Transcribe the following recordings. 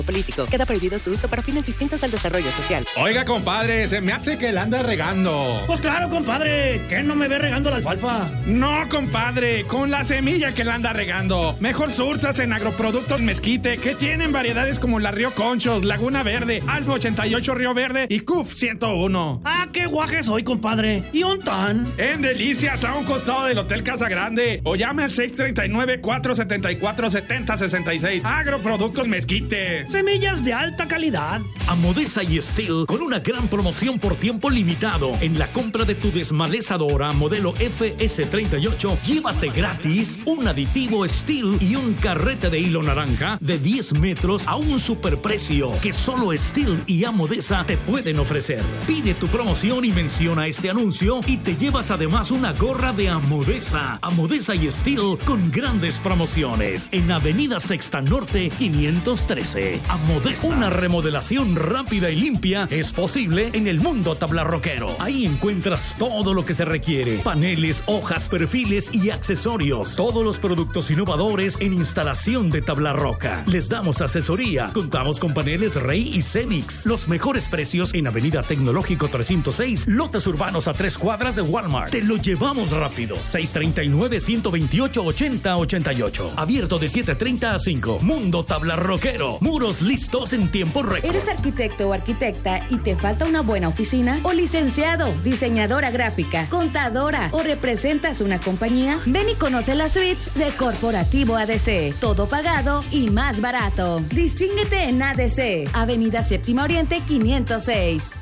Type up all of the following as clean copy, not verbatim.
político. Queda prohibido su uso para fines distintos al desarrollo social. Oiga, compadre, se me hace que la anda regando. Pues claro, compadre, ¿qué no me ve regando la alfalfa? No, compadre, con la semilla que la anda regando. Mejor surtas en Agroproductos Mezquite, que tienen variedades como la Río Conchos, Laguna Verde, Alfa 88 Río Verde y CUF 101. Ah, qué guaje soy, compadre. ¿Y un tan? En Delicias, a un costado del Hotel Casa Grande. O llame al 639-474-7066. Agroproductos Mezquite. Semillas de alta calidad. Amodesa y Steel con una gran promoción por tiempo limitado. En la compra de tu desmalezadora modelo FS38, llévate gratis un aditivo Steel y un carrete de hilo naranja de 10 metros a un superprecio que solo Steel y Amodesa te pueden ofrecer. Pide tu promoción y menciona este anuncio y te llevas además una gorra de Amodesa. Amodesa y Steel con grandes promociones en Avenida Sexta Norte 513. Amodesa. Una remodelación rápida y limpia es posible en el Mundo Tablarroquero. Ahí encuentras todo lo que se requiere: paneles, hojas, perfiles y accesorios. Todos los productos innovadores en instalación de tablarroca. Les damos asesoría. Contamos con paneles Rey y Cemix. Los mejores precios en Avenida Tecnológico 306, lotes urbanos a 3 cuadras de Walmart. Te lo llevamos rápido. 639-128-8088. Abierto de 7:30 a 5. Mundo Tablarroquero. Muros listos en tiempo récord. ¿Eres arquitecto o arquitecta y te falta una buena oficina? ¿O licenciado, diseñadora gráfica, contadora o representas una compañía? Ven y conoce las suites de Corporativo ADC. Todo pagado y más barato. Distínguete en ADC. Avenida Séptima Oriente 506.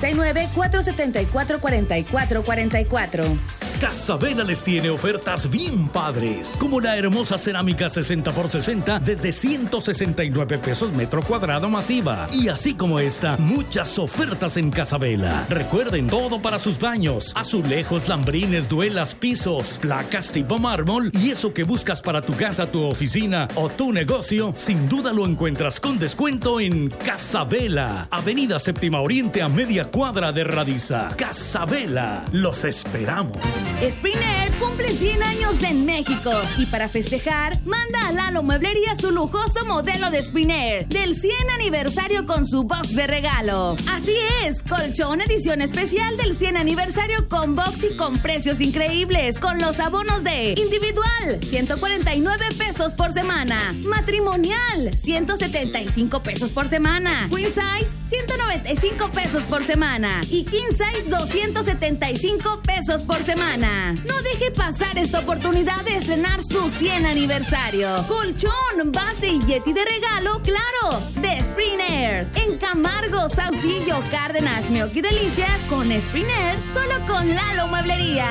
639-474-4444. Casabela les tiene ofertas bien padres, como la hermosa cerámica 60x60 desde 169 pesos metro cuadrado masiva. Y así como esta, muchas ofertas en Casabela. Recuerden, todo para sus baños: azulejos, lambrines, duelas, pisos, placas tipo mármol. Y eso que buscas para tu casa, tu oficina o tu negocio, sin duda lo encuentras con descuento en Casabela. Avenida Séptima Oriente a media cuadra de Radiza. Casabela, los esperamos. Spriner cumple 100 años en México y para festejar, manda a Lalo Mueblería su lujoso modelo de Spriner del 100 aniversario con su box de regalo. Así es, colchón edición especial del 100 aniversario con box y con precios increíbles, con los abonos de individual, 149 pesos por semana, matrimonial, 175 pesos por semana, queen size, 195 pesos por semana y king size, 275 pesos por semana. No deje pasar esta oportunidad de estrenar su 100 aniversario. Colchón, base y Yeti de regalo, claro, de Spriner. En Camargo, Saucillo, Cárdenas, Meoqui Delicias, con Spriner, solo con Lalo Mueblería.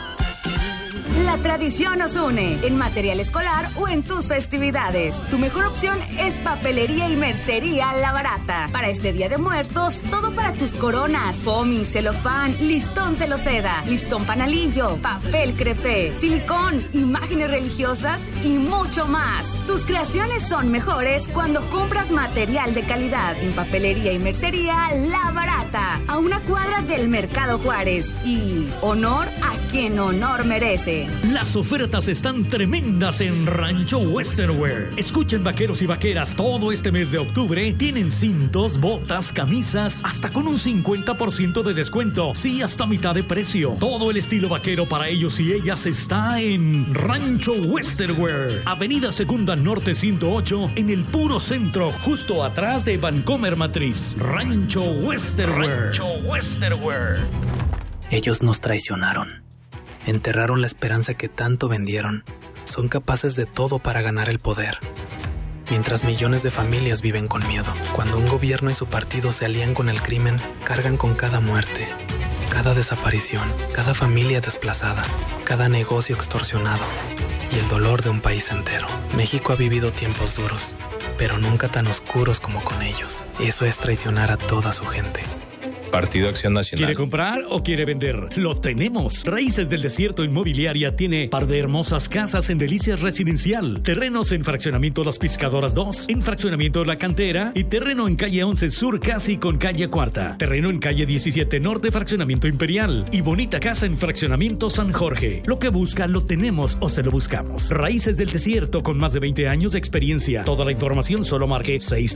La tradición nos une en material escolar o en tus festividades. Tu mejor opción es Papelería y Mercería La Barata. Para este Día de Muertos, todo para tus coronas: foamy, celofán, listón celoseda, listón panalillo, papel crepé, silicón, imágenes religiosas y mucho más. Tus creaciones son mejores cuando compras material de calidad en Papelería y Mercería La Barata, a una cuadra del Mercado Juárez. Y honor a quien honor merece. Las ofertas están tremendas en Rancho Western Wear. Escuchen, vaqueros y vaqueras, todo este mes de octubre tienen cintos, botas, camisas, hasta con un 50% de descuento. Sí, hasta mitad de precio. Todo el estilo vaquero para ellos y ellas está en Rancho Western Wear. Avenida Segunda Norte 108, en el puro centro, justo atrás de Vancomer Matriz. Rancho Western Wear. Rancho Western Wear. Ellos nos traicionaron. Enterraron la esperanza que tanto vendieron. Son capaces de todo para ganar el poder. Mientras millones de familias viven con miedo. Cuando un gobierno y su partido se alían con el crimen, cargan con cada muerte, cada desaparición, cada familia desplazada, cada negocio extorsionado y el dolor de un país entero. México ha vivido tiempos duros, pero nunca tan oscuros como con ellos. Eso es traicionar a toda su gente. Partido Acción Nacional. ¿Quiere comprar o quiere vender? Lo tenemos. Raíces del Desierto Inmobiliaria tiene par de hermosas casas en Delicias Residencial, terrenos en Fraccionamiento Las Pescadoras 2, en Fraccionamiento La Cantera y terreno en calle 11 Sur casi con calle Cuarta, terreno en calle 17 Norte Fraccionamiento Imperial y bonita casa en Fraccionamiento San Jorge. Lo que busca lo tenemos o se lo buscamos. Raíces del Desierto con más de 20 años de experiencia. Toda la información solo marque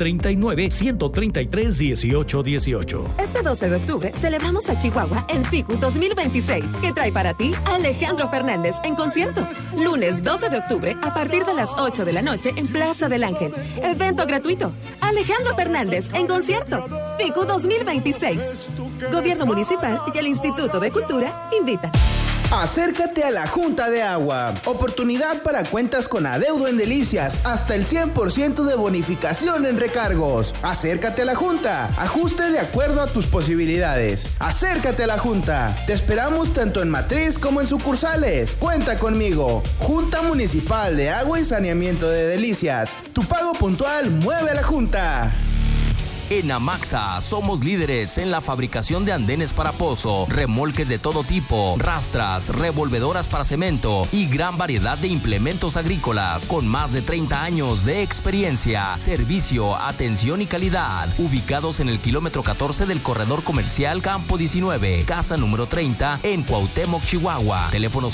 639-133-1818. Este 12 de octubre celebramos a Chihuahua en FICU 2026, que trae para ti a Alejandro Fernández en concierto. Lunes 12 de octubre a partir de las 8 de la noche en Plaza del Ángel. Evento gratuito. Alejandro Fernández en concierto. FICU 2026. Gobierno Municipal y el Instituto de Cultura invitan. Acércate a la Junta de Agua. Oportunidad para cuentas con adeudo en Delicias. Hasta el 100% de bonificación en recargos. Acércate a la Junta. Ajuste de acuerdo a tus posibilidades. Acércate a la Junta. Te esperamos tanto en matriz como en sucursales. Cuenta conmigo. Junta Municipal de Agua y Saneamiento de Delicias. Tu pago puntual mueve a la Junta. En Amaxa somos líderes en la fabricación de andenes para pozo, remolques de todo tipo, rastras, revolvedoras para cemento y gran variedad de implementos agrícolas con más de 30 años de experiencia, servicio, atención y calidad. Ubicados en el kilómetro 14 del corredor comercial Campo 19, casa número 30 en Cuauhtémoc, Chihuahua. Teléfono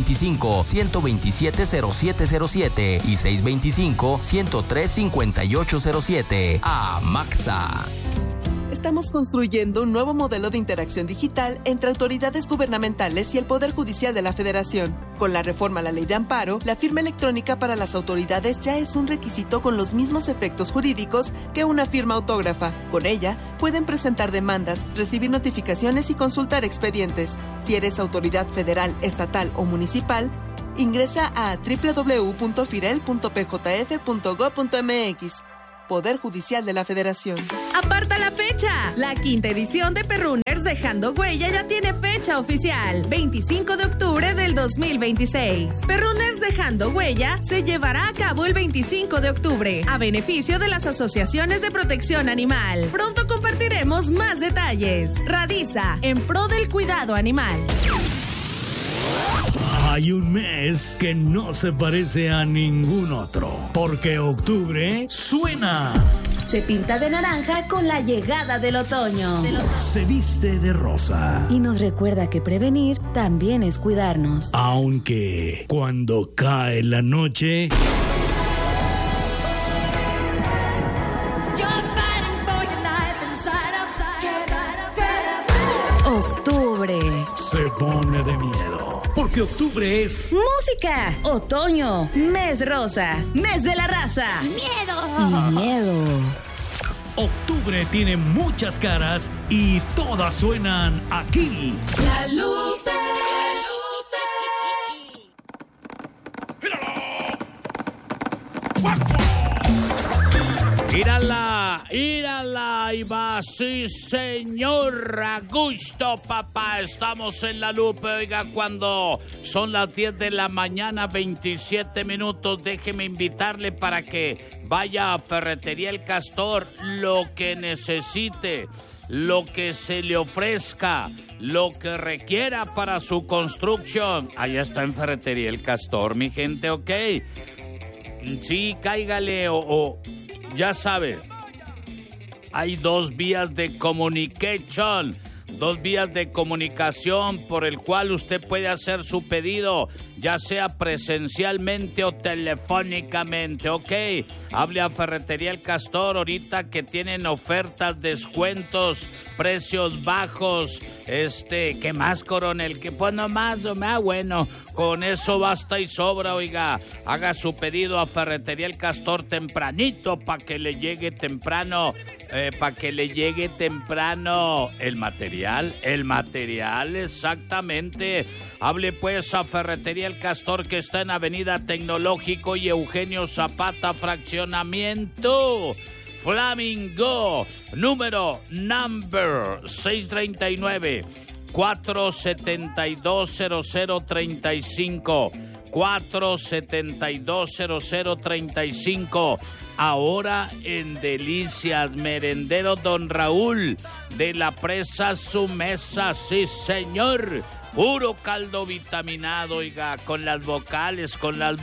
625-127-0707 y 625-103-5807. Amaxa. Estamos construyendo un nuevo modelo de interacción digital entre autoridades gubernamentales y el Poder Judicial de la Federación. Con la reforma a la Ley de Amparo, la firma electrónica para las autoridades ya es un requisito con los mismos efectos jurídicos que una firma autógrafa. Con ella, pueden presentar demandas, recibir notificaciones y consultar expedientes. Si eres autoridad federal, estatal o municipal, ingresa a www.firel.pjf.gov.mx. Poder Judicial de la Federación. ¡Aparta la fecha! La quinta edición de Perrunners Dejando Huella ya tiene fecha oficial, 25 de octubre del 2026. Perrunners Dejando Huella se llevará a cabo el 25 de octubre, a beneficio de las asociaciones de protección animal. Pronto compartiremos más detalles. Radiza, en pro del cuidado animal. Hay un mes que no se parece a ningún otro, porque octubre suena. Se pinta de naranja con la llegada del otoño. Se viste de rosa. Y nos recuerda que prevenir también es cuidarnos. Aunque cuando cae la noche... Octubre se pone de miedo, porque octubre es... música, otoño, mes rosa, mes de la raza. ¡Miedo! Y miedo. Octubre tiene muchas caras y todas suenan aquí. La Lupe. ¡Írala! Ahí va, sí señor, a gusto papá, estamos en La Lupe, oiga, cuando son las 10 de la mañana, 27 minutos, déjeme invitarle para que vaya a Ferretería El Castor, lo que necesite, lo que se le ofrezca, lo que requiera para su construcción, allá está en Ferretería El Castor, mi gente, ¿ok? Sí, cáigale o ya sabe, hay dos vías de comunicación, por el cual usted puede hacer su pedido, ya sea presencialmente o telefónicamente, ¿ok? Hable a Ferretería El Castor ahorita que tienen ofertas, descuentos, precios bajos, ¿qué más, coronel? Que pues nomás, bueno, con eso basta y sobra, oiga, haga su pedido a Ferretería El Castor tempranito para que le llegue temprano, el material, exactamente. Hable pues a Ferretería El Castor que está en Avenida Tecnológico y Eugenio Zapata, fraccionamiento Flamingo, number 639 4720035 472-0035. Ahora en Delicias, merendero Don Raúl de la presa Su Mesa, sí señor, puro caldo vitaminado, oiga, con las vocales,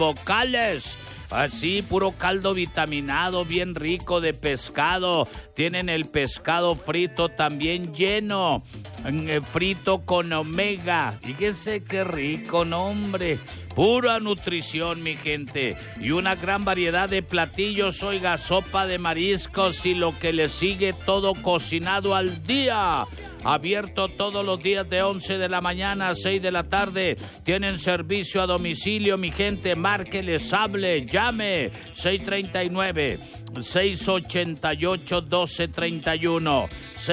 así, puro caldo vitaminado, bien rico de pescado. Tienen el pescado frito también lleno, frito con omega. Fíjese qué rico, no hombre, pura nutrición, mi gente. Y una gran variedad de platillos, oiga, sopa de mariscos y lo que le sigue, todo cocinado al día. Abierto todos los días de 11 de la mañana a 6 de la tarde. Tienen servicio a domicilio, mi gente. Márqueles, hable, llame. 639-688-1231.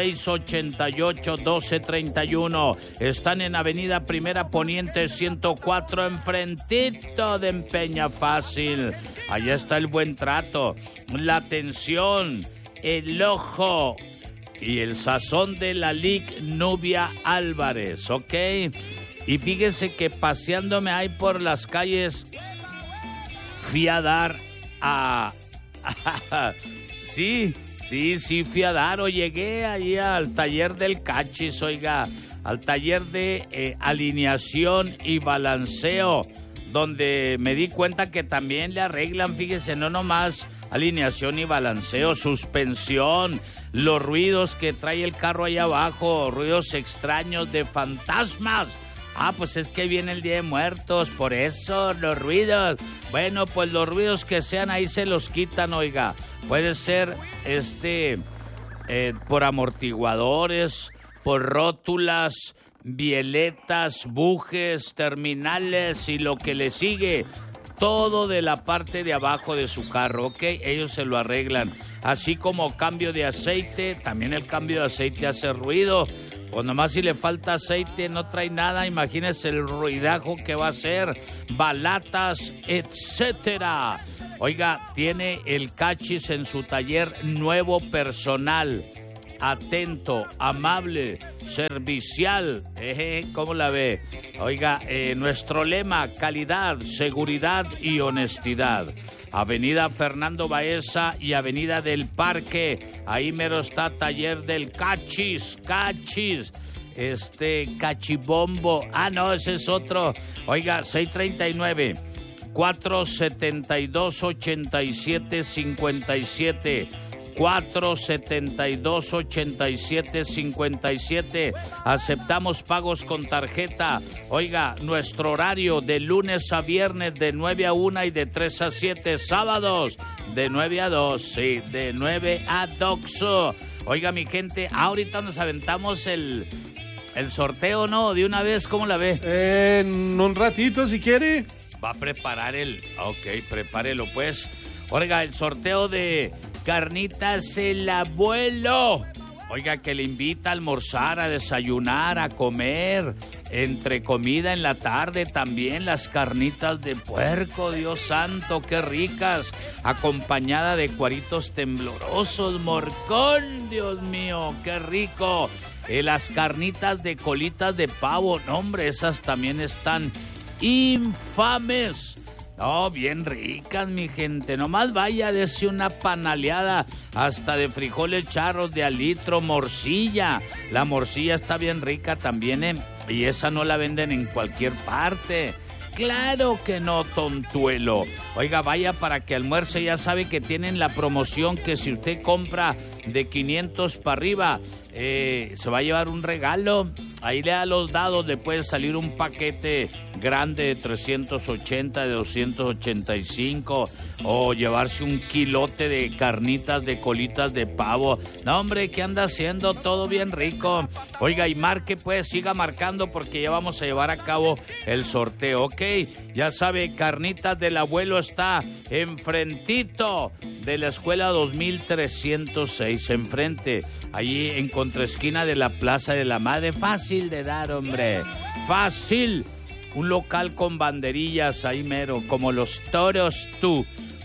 688-1231. Están en Avenida Primera Poniente 104, enfrentito de Empeña Fácil. Allá está el buen trato, la atención, el ojo y el sazón de la LIC Nubia Álvarez, ¿ok? Y fíjese que paseándome ahí por las calles, fui a dar a... sí, fui a dar, o llegué ahí al taller del Cachis, oiga, al taller de alineación y balanceo, donde me di cuenta que también le arreglan, fíjese, no nomás alineación y balanceo, suspensión, los ruidos que trae el carro allá abajo, ruidos extraños de fantasmas. Ah, pues es que viene el Día de Muertos, por eso los ruidos. Bueno, pues los ruidos que sean ahí se los quitan, oiga. Puede ser por amortiguadores, por rótulas, bieletas, bujes, terminales y lo que le sigue. Todo de la parte de abajo de su carro, ¿ok? Ellos se lo arreglan. Así como cambio de aceite, también el cambio de aceite hace ruido. Pues nomás si le falta aceite, no trae nada, imagínese el ruidajo que va a hacer. Balatas, etcétera. Oiga, tiene el Cachis en su taller nuevo personal. Atento, amable, servicial, ¿cómo la ve? Oiga, nuestro lema, calidad, seguridad y honestidad. Avenida Fernando Baeza y Avenida del Parque, ahí mero está taller del Cachis, Cachibombo, no, ese es otro. Oiga, 639-472-8757. 472-8757. Aceptamos pagos con tarjeta. Oiga, nuestro horario de lunes a viernes de 9 a 1 y de 3 a 7. Sábados de 9 a 2. Sí, de 9 a 2. Oiga, mi gente, ahorita nos aventamos el sorteo, ¿no? De una vez, ¿cómo la ve? En un ratito, si quiere. Va a preparar Ok, prepárelo, pues. Oiga, el sorteo de Carnitas El Abuelo. Oiga, que le invita a almorzar, a desayunar, a comer, entre comida en la tarde también las carnitas de puerco, Dios santo, qué ricas, acompañada de cuaritos temblorosos, morcón, Dios mío, qué rico. Las carnitas de colitas de pavo, no hombre, esas también están infames. No, bien ricas, mi gente. Nomás vaya, dese una panaleada hasta de frijoles charros de al litro, morcilla. La morcilla está bien rica también, y esa no la venden en cualquier parte. Claro que no, tontuelo. Oiga, vaya para que almuerce, ya sabe que tienen la promoción que si usted compra de 500 para arriba, se va a llevar un regalo. Ahí le da los dados, le puede salir un paquete grande de 380, de 285, o llevarse un kilote de carnitas de colitas de pavo. No, hombre, ¿qué anda haciendo? Todo bien rico. Oiga, y marque, pues, siga marcando porque ya vamos a llevar a cabo el sorteo, ¿ok? Ya sabe, Carnitas del Abuelo está enfrentito de la escuela 2306, enfrente, allí en contraesquina de la Plaza de la Madre. Fácil de dar, hombre, fácil. Un local con banderillas ahí mero, como los toros tú.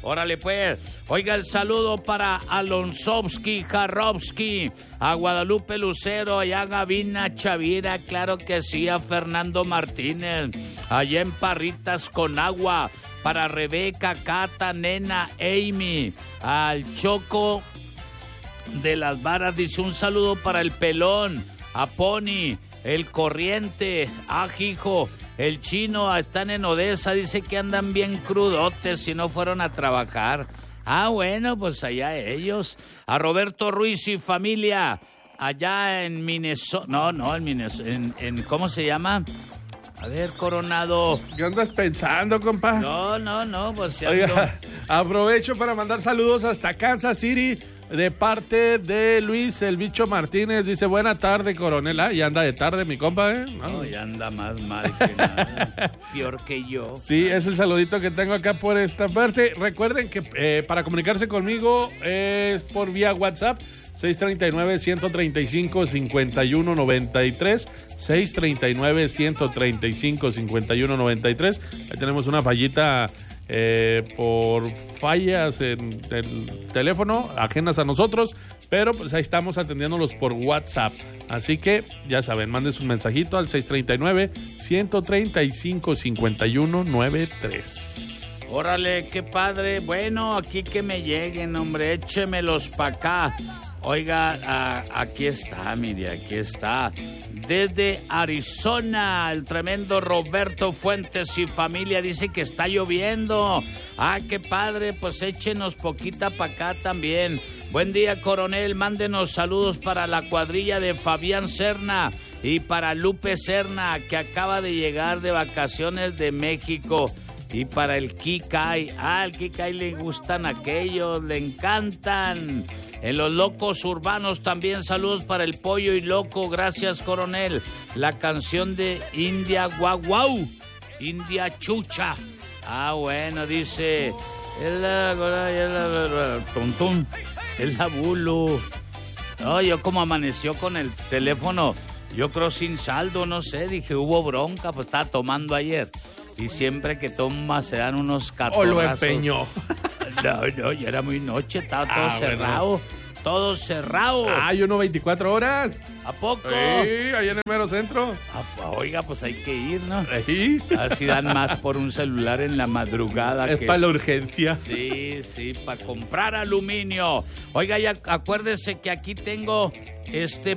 Órale pues. Oiga, el saludo para Alonsovsky, Jarrovsky, a Guadalupe Lucero, allá a Gavina Chavira, claro que sí, a Fernando Martínez, allá en Parritas con Agua, para Rebeca, Cata, Nena, Amy, al Choco de las Varas, dice un saludo para el Pelón, a Pony, el Corriente, hijo, el Chino, están en Odessa, dice que andan bien crudotes si no fueron a trabajar. Bueno, pues allá ellos. A Roberto Ruiz y familia, allá en Minnesota, en Minnesota, ¿cómo se llama? A ver, Coronado. ¿Qué andas pensando, compa? No, pues ya. Oiga, aprovecho para mandar saludos hasta Kansas City de parte de Luis el Bicho Martínez. Dice, buena tarde, coronel. Ya anda de tarde, mi compa, ¿eh? No, ya anda más mal que nada. Peor que yo. Sí, es el saludito que tengo acá por esta parte. Recuerden que para comunicarse conmigo es por vía WhatsApp. 639-135-5193 639-135-5193. Ahí tenemos una fallita por fallas en el teléfono ajenas a nosotros, pero pues ahí estamos atendiéndolos por WhatsApp, así que ya saben, manden su mensajito al 639-135-5193. Órale, qué padre. Bueno, aquí que me lleguen, hombre, échemelos pa' acá. Oiga, aquí está, mire, aquí está. Desde Arizona, el tremendo Roberto Fuentes y familia dice que está lloviendo. Qué padre, pues échenos poquita para acá también. Buen día, coronel, mándenos saludos para la cuadrilla de Fabián Serna y para Lupe Serna, que acaba de llegar de vacaciones de México. Y para el Kikai, al Kikai le gustan aquellos, le encantan. En los locos urbanos también saludos para el Pollo y Loco, gracias coronel. La canción de India Guau Guau, India Chucha. Bueno, dice, el Abulu. Yo como amaneció con el teléfono, yo creo sin saldo, no sé, dije, hubo bronca, pues estaba tomando ayer. Y siempre que toma se dan unos catorrazos. O lo empeñó. No, ya era muy noche, estaba todo cerrado. Bueno. Todo cerrado. Hay uno 24 horas. ¿A poco? Sí, ahí en el mero centro. Oiga, pues hay que ir, ¿no? Sí. Así dan más por un celular en la madrugada. Es para la urgencia. Sí, para comprar aluminio. Oiga, ya acuérdese que aquí tengo